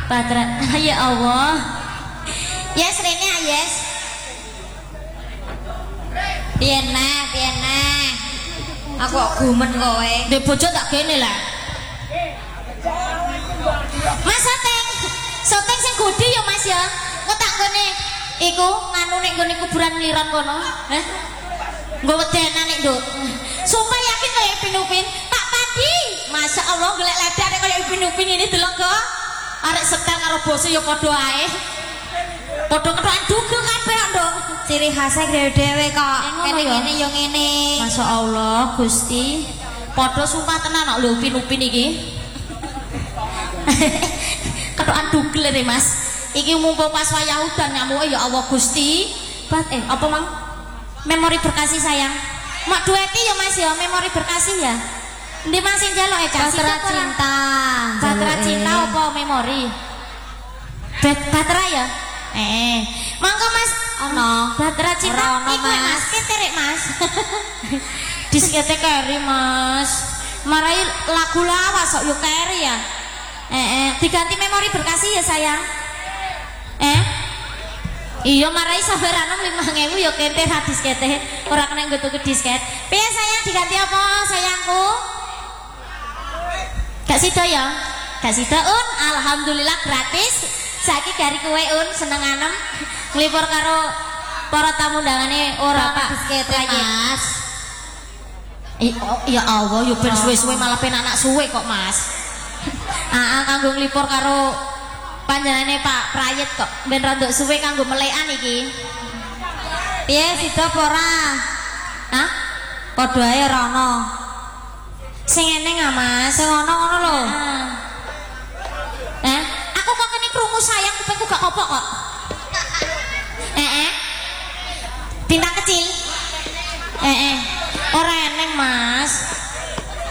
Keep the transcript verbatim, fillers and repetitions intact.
Patra. Ya Allah. Yes rene yes. Piye nah, piye nah. Aku kok gumen kowe. Ndek bojo tak kene lah. Mas Soteng. Soteng sing gudi ya Mas ya. Engko tak ngene iku nganu nek nggone kuburan liran kono. Heh. Nggo wedenan nek, Nduk. Sumpah yakin kaya Ipin Upin. Pak Padi. Masya Allah golek ledak nek kaya Ipin Upin ini delok kok. Arek setel karo bose ya padha ae. Padha kethokan dugu kabeh, Nduk. Ciri khasnya dhewe-dhewe kok. Kene ngene ya ngene. Masya Allah Gusti. Padha sumpah tenan kok lho Ipin Upin iki. Kethokan dugel e Mas. Iki mumpung pas wayah udan nyamuke ya Allah Gusti. Bat eh apa Mang? Memori berkasih sayang. Mak dueti ya Mas ya, memori berkasih ya. Ndi Mas sing njaluk e Batra cinta. Batra cinta apa memori? Batra ya? Eh, mangko Mas ono Batra cinta iku Mas, keterek Mas. Diskete keri Mas. Marai lagu lawas kok yo keri ya. Eh, eh, diganti memori berkasih ya sayang. Eh? Iya marai sabaran lima ribu ya kete hadis kete. Ora kena nggo tuku disket. Piye sayang diganti apa sayangku? Gak sida ya? Gak sida Un, alhamdulillah gratis. Saiki gari kowe Un seneng anem nglipur karo para tamu undangane ora Pak diskete Mas. Ya Allah, yo ben suwe-suwe malah penak anak suwe kok Mas. Aa kanggo nglipur karo panjenengane Pak Prayit kok ben rada suwe kanggo melekan iki. Piye sida apa ora? Hah? Padha ae ora ono. Sing eneng ah Mas, sing ono ngono lho. Eh, aku kok kene krungu sayang kupingku gak kopok kok. Eh eh. Bintang kecil.